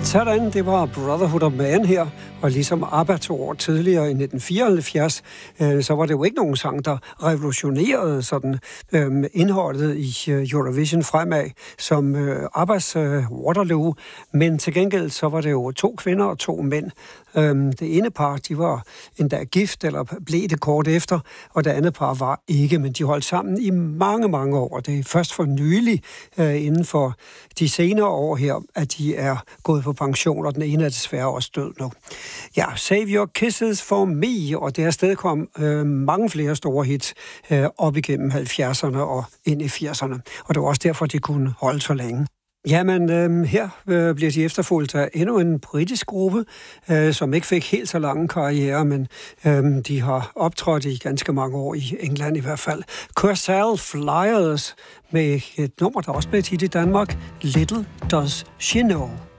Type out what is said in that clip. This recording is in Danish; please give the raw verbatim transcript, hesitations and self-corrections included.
Sådan, det var Brotherhood of Man her, og ligesom ABBA to år tidligere i nitten fireoghalvfjerds, øh, så var det jo ikke nogen sang, der revolutionerede sådan øh, indholdet i øh, Eurovision fremad, som øh, ABBAs øh, Waterloo, men til gengæld så var det jo to kvinder og to mænd. Øh, det ene par, de var endda gift, eller blev det kort efter, og det andet par var ikke, men de holdt sammen i mange, mange år, og det er først for nylig øh, inden for de senere år her, at de er gået på pension, og den ene er desværre også død nu. Ja, Save Your Kisses for Me, og det er stadig kom øh, mange flere store hits øh, op igennem halvfjerdserne og ind i firserne, og det var også derfor, de kunne holde så længe. Jamen, øh, her øh, bliver de efterfulgt af endnu en britisk gruppe, øh, som ikke fik helt så lange karriere, men øh, de har optrådt i ganske mange år i England i hvert fald. Kursaal Flyers med et nummer, der også blev hit i Danmark, Little Does She Know.